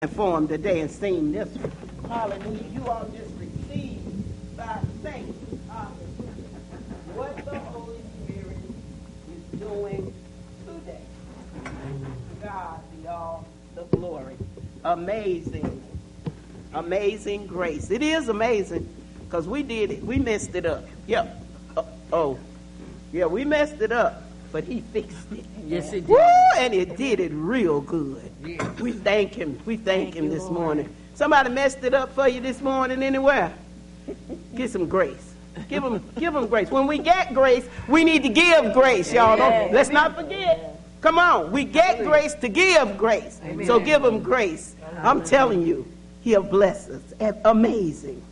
for him today and sing this one. Hallelujah. You all just receive by faith. Hallelujah. What the Holy Spirit is doing today. To God be all the glory. Amazing. Amazing grace. It is amazing because we did it. We messed it up. Yep. Yeah, we messed it up. But he fixed it. Yes, it did. Woo, and it did it real good. Yeah. We thank him. We thank him this morning. Somebody messed it up for you this morning anywhere? Get some grace. Give them grace. When we get grace, we need to give grace, y'all. Let's not forget. Come on. We get grace to give grace. Amen. So give them grace. I'm telling you, he'll bless us. Amazing.